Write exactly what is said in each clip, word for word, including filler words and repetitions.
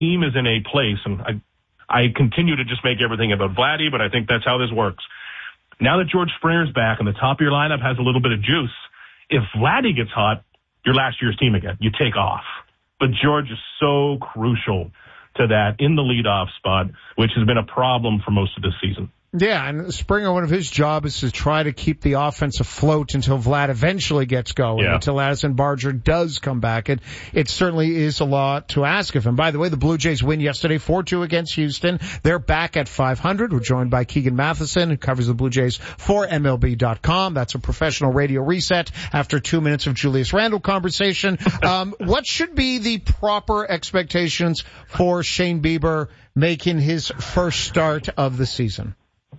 team is in a place, and I, I continue to just make everything about Vladdy, but I think that's how this works. Now that George Springer's back and the top of your lineup has a little bit of juice, if Vladdy gets hot, you're last year's team again. You take off. But George is so crucial to that in the leadoff spot, which has been a problem for most of this season. Yeah, and Springer, one of his jobs is to try to keep the offense afloat until Vlad eventually gets going, yeah. until Addison Barger does come back. It, it certainly is a lot to ask of him. By the way, the Blue Jays win yesterday four two against Houston. They're back at five hundred. We're joined by Keegan Matheson, who covers the Blue Jays for M L B dot com. That's a professional radio reset after two minutes of Julius Randle conversation. Um, what should be the proper expectations for Shane Bieber making his first start of the season?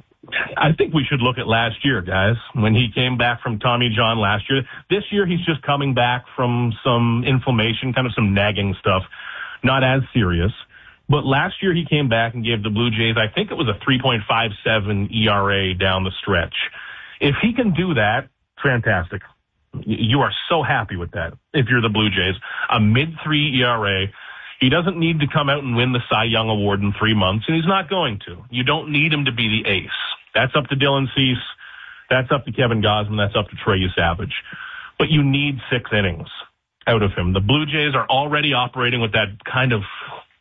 I think we should look at last year, guys, when he came back from Tommy John last year. This year, he's just coming back from some inflammation, kind of some nagging stuff, not as serious. But last year, he came back and gave the Blue Jays, I think it was a three point five seven E R A down the stretch. If he can do that, fantastic. You are so happy with that if you're the Blue Jays. A mid three E R A. He doesn't need to come out and win the Cy Young Award in three months, and he's not going to. You don't need him to be the ace. That's up to Dylan Cease. That's up to Kevin Gausman. That's up to Trey Savage. But you need six innings out of him. The Blue Jays are already operating with that kind of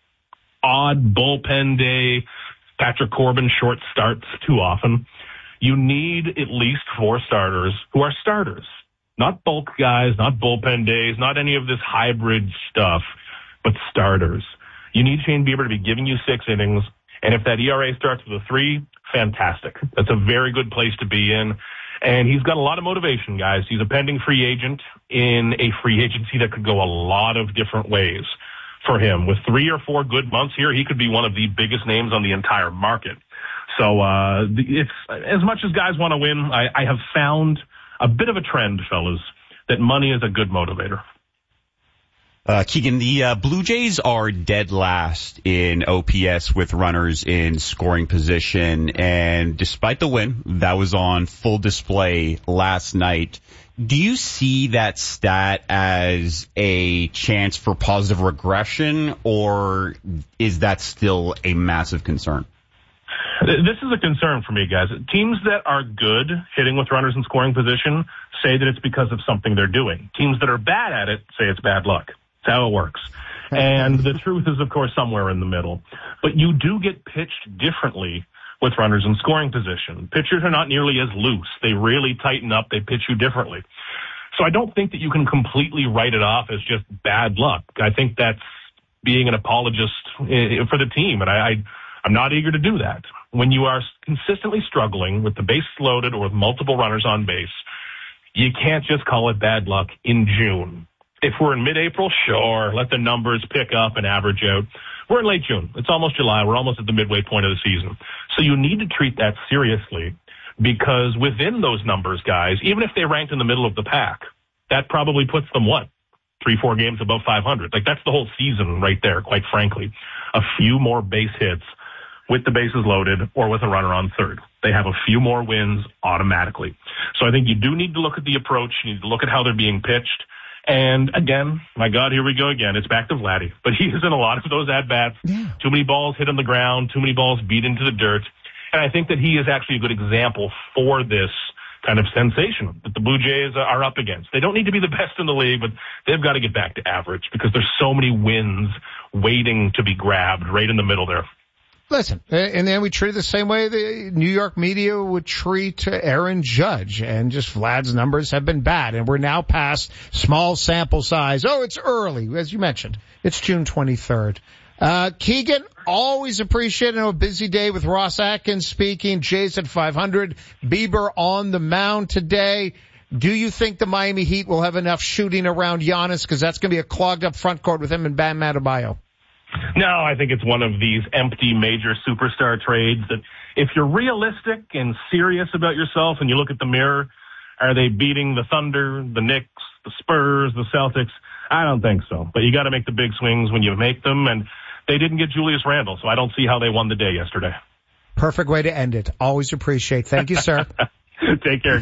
odd bullpen day, Patrick Corbin short starts too often. You need at least four starters who are starters. Not bulk guys, not bullpen days, not any of this hybrid stuff, but starters. You need Shane Bieber to be giving you six innings, and if that E R A starts with a three, fantastic. That's a very good place to be in, and he's got a lot of motivation, guys. He's a pending free agent in a free agency that could go a lot of different ways for him. With three or four good months here, he could be one of the biggest names on the entire market. So uh it's as much as guys want to win, I, I have found a bit of a trend, fellas, that money is a good motivator. Uh, Keegan, the uh, Blue Jays are dead last in O P S with runners in scoring position, and despite the win, that was on full display last night. Do you see that stat as a chance for positive regression, or is that still a massive concern? This is a concern for me, guys. Teams that are good hitting with runners in scoring position say that it's because of something they're doing. Teams that are bad at it say it's bad luck. That's how it works. And the truth is, of course, somewhere in the middle. But you do get pitched differently with runners in scoring position. Pitchers are not nearly as loose. They really tighten up. They pitch you differently. So I don't think that you can completely write it off as just bad luck. I think that's being an apologist for the team, and I, I, I'm not eager to do that. When you are consistently struggling with the bases loaded or with multiple runners on base, you can't just call it bad luck in June. If we're in mid-April, sure, let the numbers pick up and average out. We're in late June. It's almost July. We're almost at the midway point of the season. So you need to treat that seriously, because within those numbers, guys, even if they ranked in the middle of the pack, that probably puts them, what, three, four games above five hundred. Like, that's the whole season right there, quite frankly. A few more base hits with the bases loaded or with a runner on third. They have a few more wins automatically. So I think you do need to look at the approach. You need to look at how they're being pitched. And again, my God, here we go again. It's back to Vladdy. But he is in a lot of those at-bats. Yeah. Too many balls hit on the ground, too many balls beat into the dirt. And I think that he is actually a good example for this kind of sensation that the Blue Jays are up against. They don't need to be the best in the league, but they've got to get back to average because there's so many wins waiting to be grabbed right in the middle there. Listen, and then we treat it the same way the New York media would treat Aaron Judge, and just Vlad's numbers have been bad, and we're now past small sample size. Oh, it's early, as you mentioned. It's June twenty-third. Uh, Keegan, always appreciate it. I know a busy day with Ross Atkins speaking, Jays at five hundred, Bieber on the mound today. Do you think the Miami Heat will have enough shooting around Giannis? Because that's going to be a clogged up front court with him and Bam Adebayo. No, I think it's one of these empty major superstar trades that if you're realistic and serious about yourself and you look at the mirror, are they beating the Thunder, the Knicks, the Spurs, the Celtics? I don't think so. But you got to make the big swings when you make them, and they didn't get Julius Randle, so I don't see how they won the day yesterday. Perfect way to end it. Always appreciate. Thank you, sir. Take care, guys.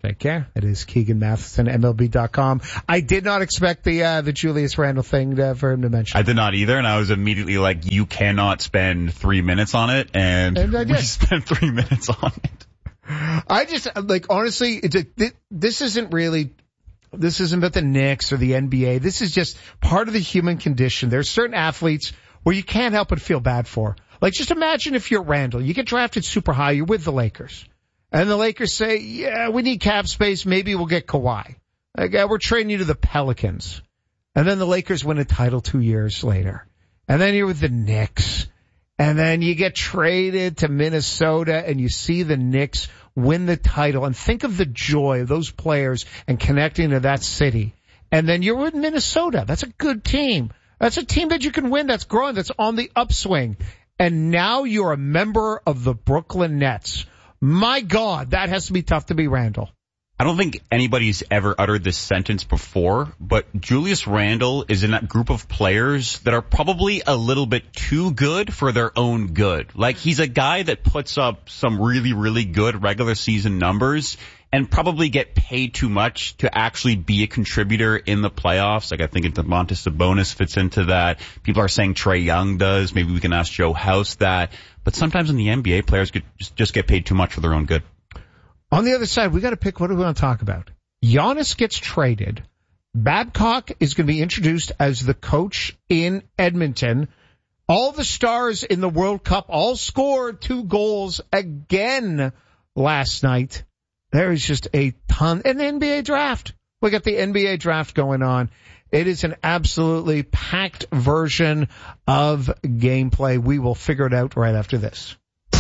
Take care. It is Keegan Matheson, M L B dot com. I did not expect the uh, the Julius Randle thing to, for him to mention. I did not either, and I was immediately like, you cannot spend three minutes on it, and, and I did. we spent three minutes on it. I just, like, honestly, it's a, this isn't really, this isn't about the Knicks or the N B A. This is just part of the human condition. There's certain athletes where you can't help but feel bad for. Like, just imagine if you're Randall. You get drafted super high. You're with the Lakers. And the Lakers say, yeah, we need cap space. Maybe we'll get Kawhi. Like, uh, we're trading you to the Pelicans. And then the Lakers win a title two years later. And then you're with the Knicks. And then you get traded to Minnesota and you see the Knicks win the title. And think of the joy of those players and connecting to that city. And then you're with Minnesota. That's a good team. That's a team that you can win, that's growing, that's on the upswing. And now you're a member of the Brooklyn Nets. My God, that has to be tough to be Randall. I don't think anybody's ever uttered this sentence before, but Julius Randle is in that group of players that are probably a little bit too good for their own good. Like, he's a guy that puts up some really, really good regular season numbers and probably get paid too much to actually be a contributor in the playoffs. Like, I think Domantas Sabonis fits into that. People are saying Trae Young does. Maybe we can ask Joe House that. But sometimes in the N B A, players get, just get paid too much for their own good. On the other side, we got to pick what do we want to talk about. Giannis gets traded. Babcock is going to be introduced as the coach in Edmonton. All the stars in the World Cup all scored two goals again last night. There is just a ton. And the N B A draft. We got the N B A draft going on. It is an absolutely packed version of gameplay. We will figure it out right after this.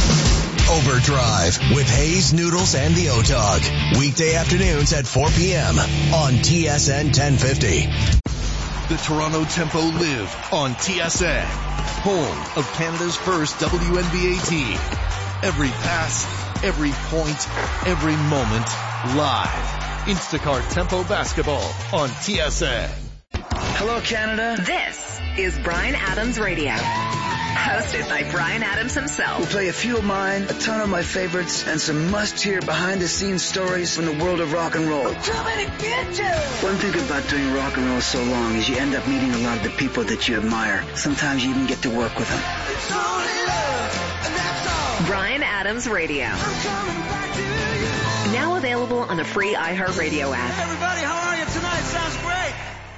Overdrive with Hayes, Noodles, and the O-Dog. Weekday afternoons at four p.m. on T S N ten fifty. The Toronto Tempo live on T S N, home of Canada's first W N B A team. Every pass, every point, every moment, live. Instacart Tempo Basketball on T S N. Hello, Canada. This is Bryan Adams Radio. Hosted by Bryan Adams himself. We'll play a few of mine, a ton of my favorites, and some must-hear behind-the-scenes stories from the world of rock and roll. Too many bitches! One thing about doing rock and roll so long is you end up meeting a lot of the people that you admire. Sometimes you even get to work with them. It's only love, and that's all. Bryan Adams Radio. Now available on the free iHeartRadio app. Everybody, how are you tonight? Sounds great.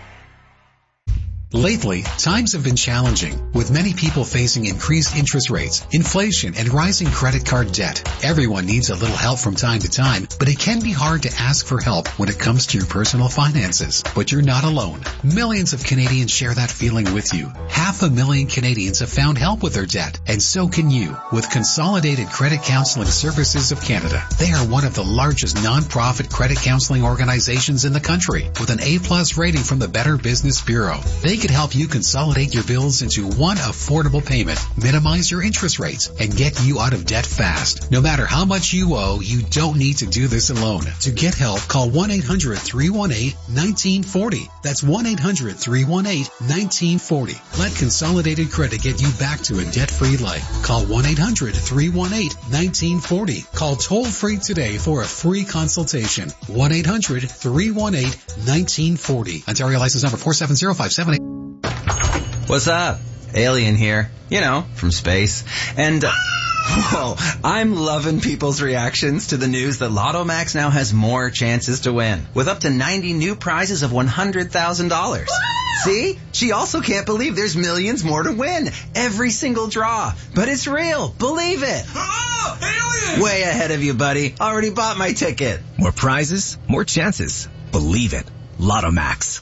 Lately, times have been challenging, with many people facing increased interest rates, inflation, and rising credit card debt. Everyone needs a little help from time to time, but it can be hard to ask for help when it comes to your personal finances. But you're not alone. Millions of Canadians share that feeling with you. Half a million Canadians have found help with their debt, and so can you with Consolidated Credit Counseling Services of Canada. They are one of the largest non-profit credit counseling organizations in the country, with an A-plus rating from the Better Business Bureau. They can help you consolidate your bills into one affordable payment, minimize your interest rates, and get you out of debt fast. No matter how much you owe, you don't need to do this alone. To get help, call one eight hundred three one eight one nine four zero. That's one eight hundred three one eight one nine four zero. Let Consolidated Credit get you back to a debt-free life. Call one eight hundred three one eight one nine four zero. Call toll-free today for a free consultation. one eight hundred three one eight one nine four zero. Ontario license number four seven zero five seven eight. What's up? Alien here. You know, from space. And, uh, whoa, I'm loving people's reactions to the news that Lotto Max now has more chances to win, with up to ninety new prizes of one hundred thousand dollars. See? She also can't believe there's millions more to win. Every single draw. But it's real. Believe it. Oh, alien! Way ahead of you, buddy. Already bought my ticket. More prizes, more chances. Believe it. Lotto Max.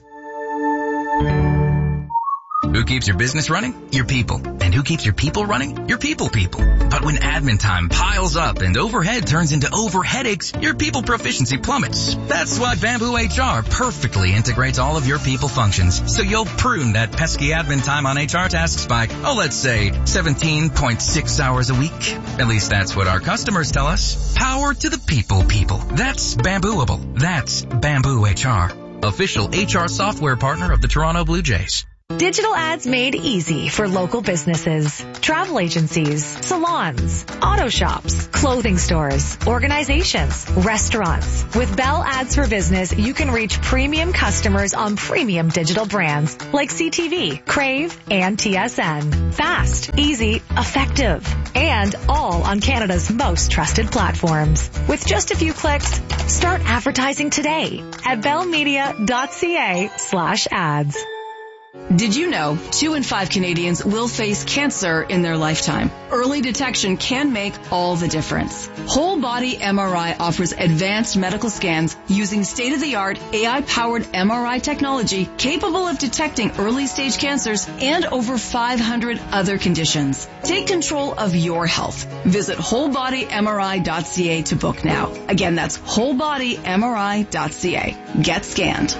Who keeps your business running? Your people. And who keeps your people running? Your people people. But when admin time piles up and overhead turns into over headaches, your people proficiency plummets. That's why Bamboo H R perfectly integrates all of your people functions, so you'll prune that pesky admin time on H R tasks by, oh, let's say seventeen point six hours a week. At least that's what our customers tell us. Power to the people people. That's Bambooable. That's Bamboo H R. Official H R software partner of the Toronto Blue Jays. Digital ads made easy for local businesses, travel agencies, salons, auto shops, clothing stores, organizations, restaurants. With Bell Ads for Business, you can reach premium customers on premium digital brands like C T V, Crave, and T S N. Fast, easy, effective, and all on Canada's most trusted platforms. With just a few clicks, start advertising today at bellmedia.ca slash ads. Did you know two in five Canadians will face cancer in their lifetime? Early detection can make all the difference. Whole Body M R I offers advanced medical scans using state-of-the-art A I-powered M R I technology capable of detecting early-stage cancers and over five hundred other conditions. Take control of your health. Visit whole body M R I dot C A to book now. Again, that's whole body M R I dot C A. Get scanned.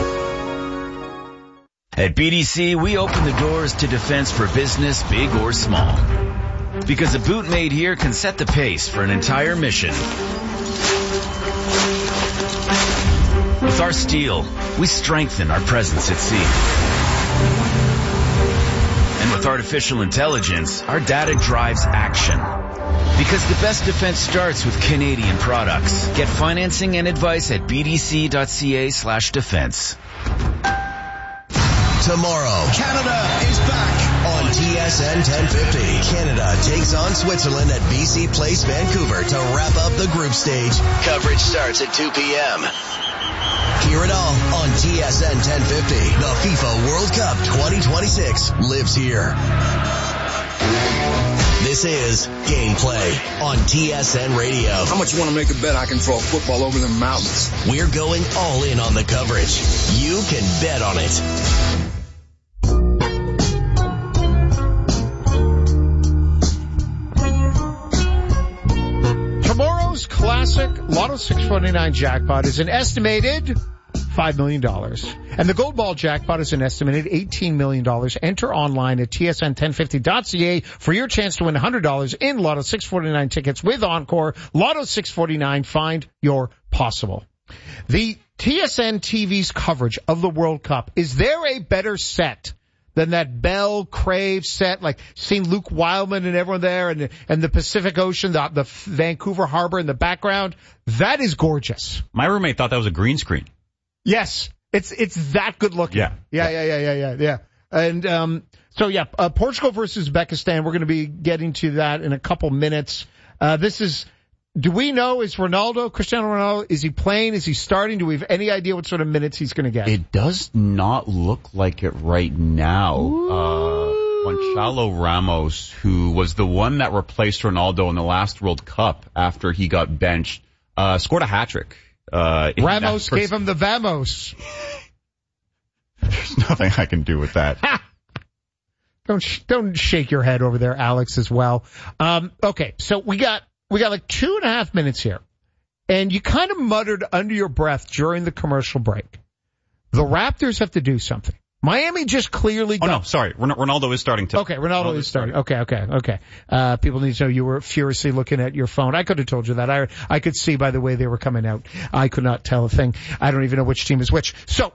At B D C, we open the doors to defense for business, big or small. Because a boot made here can set the pace for an entire mission. With our steel, we strengthen our presence at sea. And with artificial intelligence, our data drives action. Because the best defense starts with Canadian products. Get financing and advice at bdc.ca slash defense. Tomorrow, Canada is back on T S N ten fifty. Canada takes on Switzerland at B C Place, Vancouver to wrap up the group stage. Coverage starts at two p.m. Hear it all on T S N ten fifty. The FIFA World Cup twenty twenty-six lives here. This is Gameplay on T S N Radio. How much you want to make a bet I can throw a football over the mountains? We're going all in on the coverage. You can bet on it. Tomorrow's classic Lotto six forty-nine jackpot is an estimated five million dollars. And the Gold Ball jackpot is an estimated eighteen million dollars. Enter online at T S N ten fifty dot C A for your chance to win one hundred dollars in Lotto six forty-nine tickets with Encore. Lotto six forty-nine, find your possible. The T S N T V's coverage of the World Cup, is there a better set than that Bell Crave set, like seeing Luke Wildman and everyone there, and and the Pacific Ocean, the, the Vancouver Harbor in the background? That is gorgeous. My roommate thought that was a green screen. Yes, it's it's that good looking. Yeah, yeah, yeah, yeah, yeah, yeah. yeah. And um, so yeah, uh, Portugal versus Uzbekistan. We're going to be getting to that in a couple minutes. Uh, this is. Do we know, is Ronaldo, Cristiano Ronaldo, is he playing? Is he starting? Do we have any idea what sort of minutes he's going to get? It does not look like it right now. Ooh. Uh, Gonçalo Ramos, who was the one that replaced Ronaldo in the last World Cup after he got benched, uh, scored a hat-trick. Uh, Ramos gave him the Vamos. There's nothing I can do with that. don't, sh- don't shake your head over there, Alex, as well. Um, okay, so we got, We got like two and a half minutes here, and you kind of muttered under your breath during the commercial break. The Raptors have to do something. Miami just clearly got... Oh, no, sorry. Ronaldo is starting to... Okay, Ronaldo, Ronaldo is starting. starting. Okay, okay, okay. Uh, people need to know you were furiously looking at your phone. I could have told you that. I, I could see by the way they were coming out. I could not tell a thing. I don't even know which team is which. So,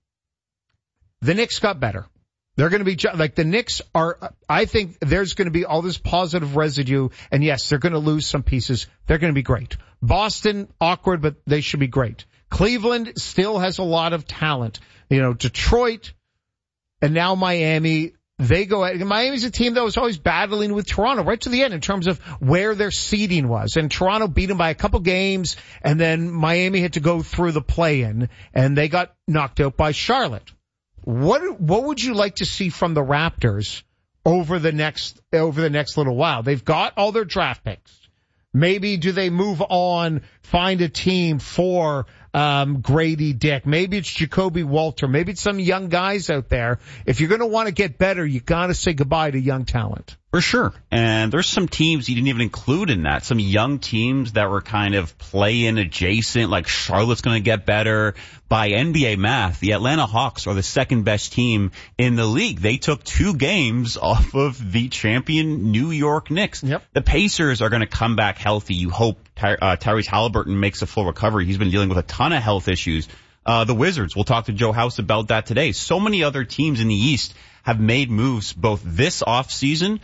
the Knicks got better. They're going to be, like, the Knicks are, I think there's going to be all this positive residue, and yes, they're going to lose some pieces. They're going to be great. Boston, awkward, but they should be great. Cleveland still has a lot of talent. You know, Detroit, and now Miami, they go at, Miami's a team that was always battling with Toronto right to the end in terms of where their seeding was. And Toronto beat them by a couple games, and then Miami had to go through the play-in, and they got knocked out by Charlotte. What what would you like to see from the Raptors over the next over the next little while? They've got all their draft picks. Maybe do they move on, find a team for um Grady Dick? Maybe it's Jacoby Walter. Maybe it's some young guys out there. If you're going to want to get better, you got to say goodbye to young talent. For sure. And there's some teams you didn't even include in that. Some young teams that were kind of play-in adjacent, like Charlotte's going to get better. By N B A math, the Atlanta Hawks are the second best team in the league. They took two games off of the champion New York Knicks. Yep. The Pacers are going to come back healthy. You hope Ty- uh, Tyrese Halliburton makes a full recovery. He's been dealing with a ton of health issues. Uh, the Wizards, we'll talk to Joe House about that today. So many other teams in the East have made moves both this offseason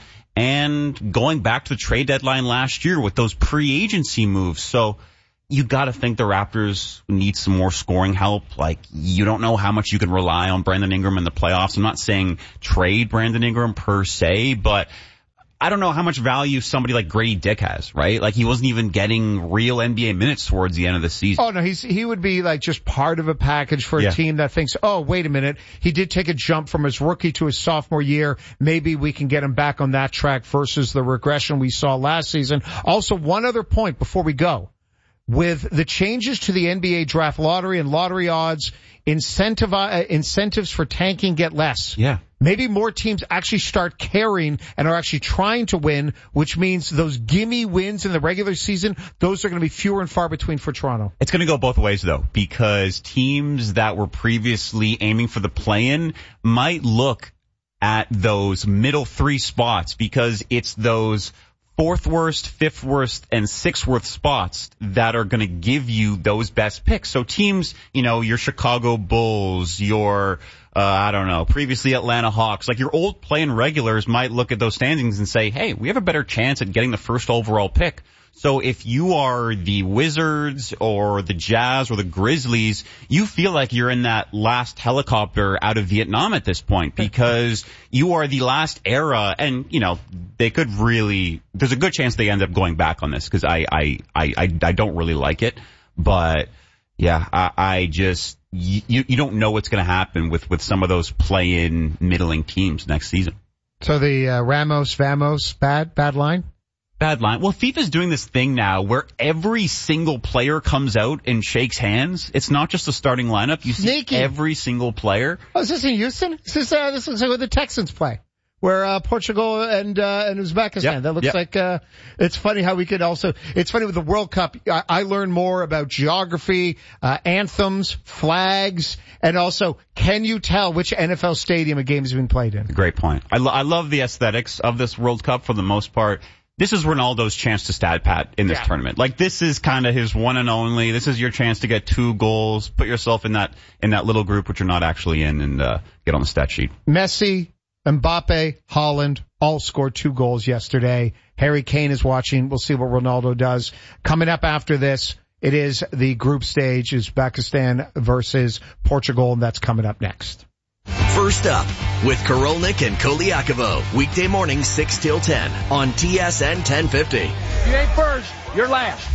and going back to the trade deadline last year with those pre-agency moves. So you got to think the Raptors need some more scoring help. Like, you don't know how much you can rely on Brandon Ingram in the playoffs. I'm not saying trade Brandon Ingram per se, but I don't know how much value somebody like Grady Dick has, right? Like, he wasn't even getting real N B A minutes towards the end of the season. Oh, no, he's he would be like just part of a package for a yeah. team that thinks, oh, wait a minute, he did take a jump from his rookie to his sophomore year. Maybe we can get him back on that track versus the regression we saw last season. Also, one other point before we go. With the changes to the N B A draft lottery and lottery odds, incentive, uh, incentives for tanking get less. Yeah. Maybe more teams actually start caring and are actually trying to win, which means those gimme wins in the regular season, those are going to be fewer and far between for Toronto. It's going to go both ways, though, because teams that were previously aiming for the play-in might look at those middle three spots because it's those fourth worst, fifth worst, and sixth worst spots that are going to give you those best picks. So teams, you know, your Chicago Bulls, your, uh, I don't know, previously Atlanta Hawks, like your old play-in regulars might look at those standings and say, hey, we have a better chance at getting the first overall pick. So if you are the Wizards or the Jazz or the Grizzlies, you feel like you're in that last helicopter out of Vietnam at this point because you are the last era. And, you know, they could really, there's a good chance they end up going back on this because I, I, I, I, I don't really like it. But yeah, I, I just, you, you don't know what's going to happen with, with some of those play-in middling teams next season. So the uh, Ramos, Vamos, bad, bad line? Bad line. Well, FIFA's doing this thing now where every single player comes out and shakes hands. It's not just the starting lineup. You see Sneaky. every single player. Oh, is this in Houston? Is this, uh, this looks like where the Texans play, where uh, Portugal and uh, and Uzbekistan. Yep. That looks Yep. like uh, it's funny how we could also. It's funny with the World Cup. I, I learned more about geography, uh, anthems, flags, and also can you tell which N F L stadium a game has been played in? Great point. I, lo- I love the aesthetics of this World Cup for the most part. This is Ronaldo's chance to stat pat in this yeah. tournament. Like, this is kind of his one and only. This is your chance to get two goals, put yourself in that in that little group which you're not actually in, and uh, get on the stat sheet. Messi, Mbappe, Haaland all scored two goals yesterday. Harry Kane is watching. We'll see what Ronaldo does. Coming up after this, it is the group stage, Uzbekistan versus Portugal, and that's coming up next. First up with Korolnik and Koliakovo, weekday morning six till ten on T S N ten fifty. You ain't first, you're last.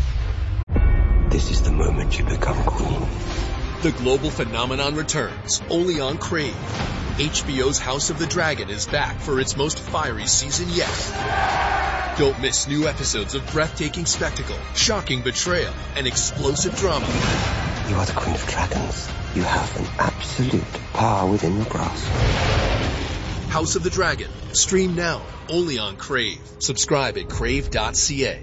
This is the moment you become queen. The global phenomenon returns only on Crave. H B O's House of the Dragon is back for its most fiery season yet. Don't miss new episodes of breathtaking spectacle, shocking betrayal, and explosive drama. You are the queen of dragons. You have an absolute power within your grasp. House of the Dragon. Stream now, only on Crave. Subscribe at crave dot c a.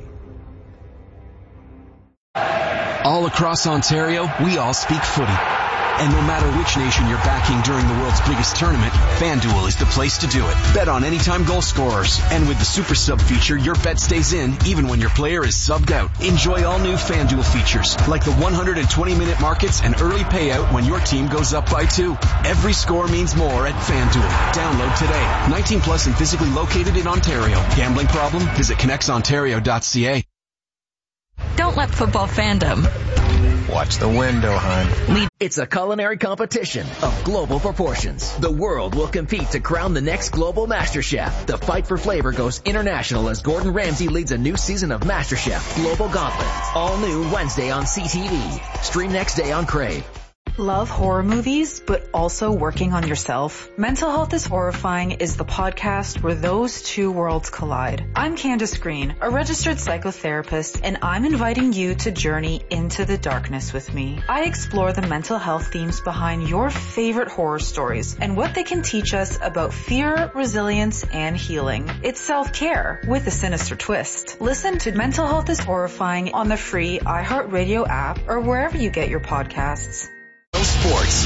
All across Ontario, we all speak footy. And no matter which nation you're backing during the world's biggest tournament, FanDuel is the place to do it. Bet on anytime goal scorers. And with the Super Sub feature, your bet stays in even when your player is subbed out. Enjoy all new FanDuel features, like the one hundred twenty minute markets and early payout when your team goes up by two. Every score means more at FanDuel. Download today. nineteen plus and physically located in Ontario. Gambling problem? Visit connects ontario dot c a. Don't let football fandom watch the window, hon. It's a culinary competition of global proportions. The world will compete to crown the next global master chef. The fight for flavor goes international as Gordon Ramsay leads a new season of MasterChef Global Gauntlet. All new Wednesday on C T V. Stream next day on Crave. Love horror movies, but also working on yourself? Mental Health is Horrifying is the podcast where those two worlds collide. I'm Candace Green, a registered psychotherapist, and I'm inviting you to journey into the darkness with me. I explore the mental health themes behind your favorite horror stories and what they can teach us about fear, resilience, and healing. It's self-care with a sinister twist. Listen to Mental Health is Horrifying on the free iHeartRadio app or wherever you get your podcasts. Sports.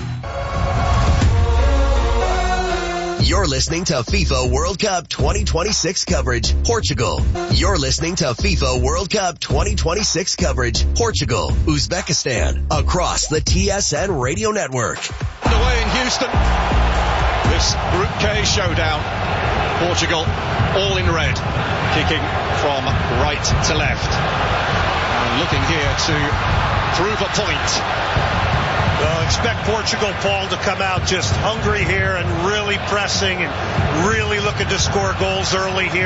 You're listening to FIFA World Cup twenty twenty-six coverage, Portugal. You're listening to FIFA World Cup twenty twenty-six coverage, Portugal, Uzbekistan, across the T S N radio network. Away in Houston. this Group K showdown. Portugal all in red, kicking from right to left. And looking here to prove a point. Well, expect Portugal, Paul, to come out just hungry here and really pressing and really looking to score goals early here.